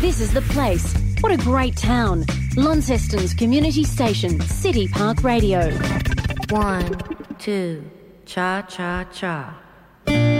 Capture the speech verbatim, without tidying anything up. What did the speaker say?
this is the place. What a great town. Launceston's community station, City Park Radio. One, two, cha-cha-cha.